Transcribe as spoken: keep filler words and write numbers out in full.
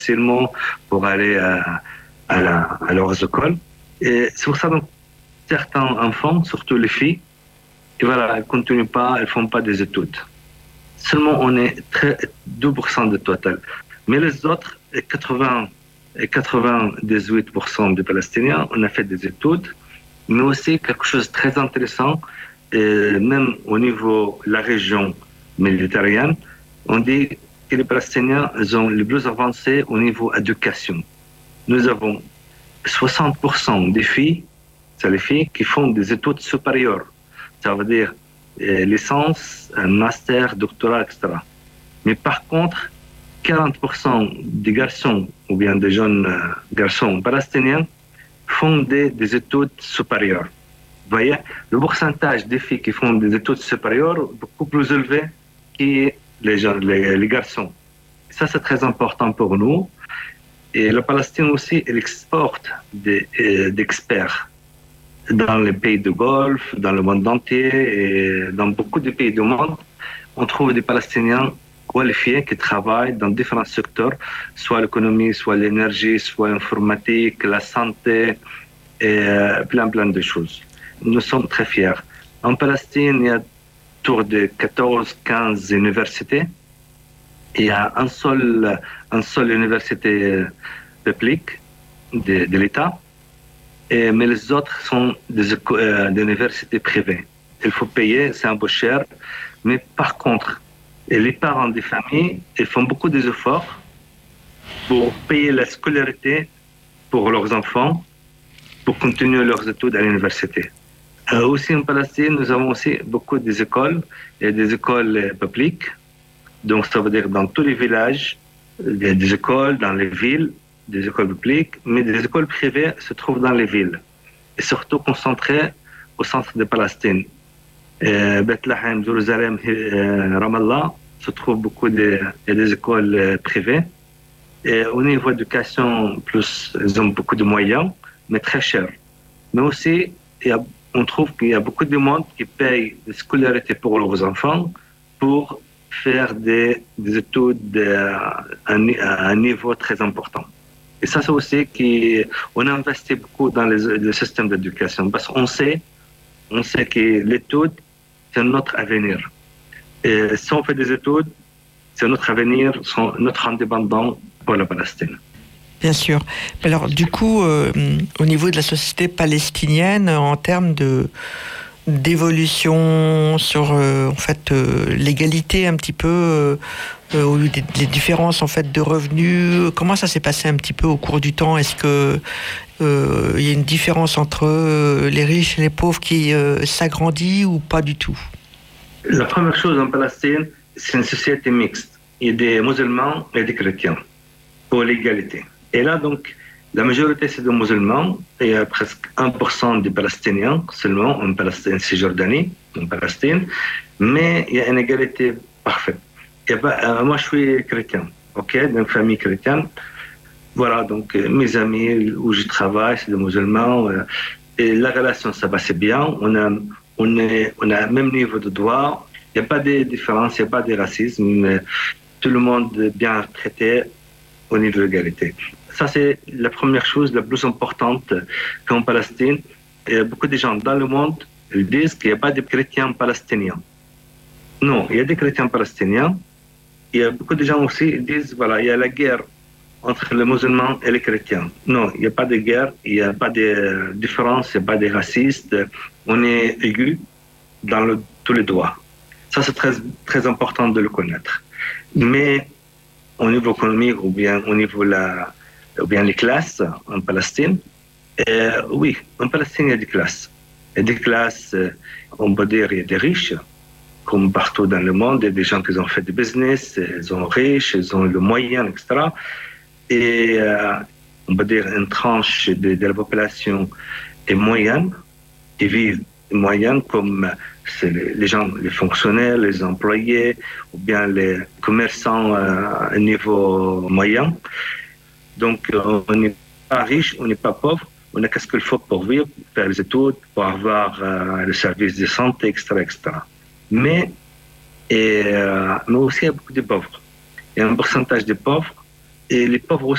facilement pour aller à, à, la, à leurs écoles. Et c'est pour ça que certains enfants, surtout les filles, et voilà, elles ne continuent pas, elles ne font pas des études. Seulement, on est très, deux pour cent du total. Mais les autres, quatre-vingts et quatre-vingt-dix-huit pour cent des Palestiniens, on a fait des études, mais aussi quelque chose de très intéressant, et même au niveau de la région méditerranéenne, on dit que les Palestiniens sont les plus avancés au niveau éducation. Nous avons soixante pour cent des filles, c'est les filles qui font des études supérieures. Ça veut dire euh, licence, master, doctorat, et cetera. Mais par contre, quarante pour cent des garçons ou bien des jeunes euh, garçons palestiniens font des, des études supérieures. Vous voyez, le pourcentage des filles qui font des études supérieures est beaucoup plus élevé que les, jeunes, les, les garçons. Et ça, c'est très important pour nous. Et la Palestine aussi, elle exporte des, euh, d'experts dans les pays du Golfe, dans le monde entier et dans beaucoup de pays du monde. On trouve des Palestiniens qualifiés qui travaillent dans différents secteurs, soit l'économie, soit l'énergie, soit l'informatique, la santé, et plein, plein de choses. Nous sommes très fiers. En Palestine, il y a autour de quatorze à quinze universités. Il y a un seul, un seul université publique de, de l'État. Et, mais les autres sont des, euh, des universités privées. Il faut payer, c'est un peu cher. Mais par contre, les parents des familles, ils font beaucoup d'efforts pour payer la scolarité pour leurs enfants, pour continuer leurs études à l'université. Euh, aussi en Palestine, nous avons aussi beaucoup d'écoles, et des écoles publiques. Donc ça veut dire dans tous les villages, il y a des écoles, dans les villes, des écoles publiques, mais des écoles privées se trouvent dans les villes, et surtout concentrées au centre de Palestine. Euh, Bethléem, Jérusalem, euh, Ramallah, se trouve beaucoup de, il y a des écoles euh, privées. Et au niveau de l'éducation, plus, ils ont beaucoup de moyens, mais très cher. Mais aussi, il y a, on trouve qu'il y a beaucoup de monde qui paye des scolarités pour leurs enfants pour faire des, des études à un, à un niveau très important. Et ça, c'est aussi qu'on investit beaucoup dans les, le système d'éducation parce qu'on sait, on sait que l'étude, c'est notre avenir. Et si on fait des études, c'est notre avenir, notre indépendance pour la Palestine. Bien sûr. Alors, du coup, euh, au niveau de la société palestinienne, en termes de d'évolution sur euh, en fait euh, l'égalité un petit peu euh, euh, les différences en fait de revenus, comment ça s'est passé un petit peu au cours du temps? Est-ce que euh, il y a une différence entre euh, les riches et les pauvres qui euh, s'agrandit ou pas du tout? La première chose en Palestine, c'est une société mixte. Il y a des musulmans et des chrétiens pour l'égalité. Et là donc la majorité, c'est des musulmans. Il y a presque un pour cent des Palestiniens seulement en Palestine, Cisjordanie, en Palestine. Mais il y a une égalité parfaite. Et ben, euh, moi, je suis chrétien, ok, d'une famille chrétienne. Voilà, donc euh, mes amis où je travaille, c'est des musulmans. Euh, et la relation, ça passe bien. On a, on est, on a le même niveau de droit. Il n'y a pas de différence, il n'y a pas de racisme. Tout le monde est bien traité au niveau de l'égalité. Ça, c'est la première chose la plus importante qu'en Palestine. Et beaucoup de gens dans le monde ils disent qu'il n'y a pas de chrétiens palestiniens. Non, il y a des chrétiens palestiniens. Il y a beaucoup de gens aussi qui disent voilà, il y a la guerre entre les musulmans et les chrétiens. Non, il n'y a pas de guerre, il n'y a pas de différence, il n'y a pas de racistes. On est aigu dans le, tous les droits. Ça, c'est très, très important de le connaître. Mais au niveau économique ou bien au niveau de la ou bien les classes en Palestine. Euh, oui, en Palestine, il y a des classes. Il y a des classes, on peut dire, il y a des riches, comme partout dans le monde. Il y a des gens qui ont fait du business, ils sont riches, ils ont le moyen, et cetera. Et euh, on peut dire une tranche de, de la population est moyenne, qui vivent moyenne, comme c'est les, les gens, les fonctionnaires, les employés, ou bien les commerçants euh, à niveau moyen. Donc, on n'est pas riche, on n'est pas pauvre, on a qu'est-ce qu'il faut pour vivre, pour faire les études, pour avoir euh, le service de santé, et cetera, et cetera. Mais, et, euh, mais aussi, il y a beaucoup de pauvres. Il y a un pourcentage de pauvres, et les pauvres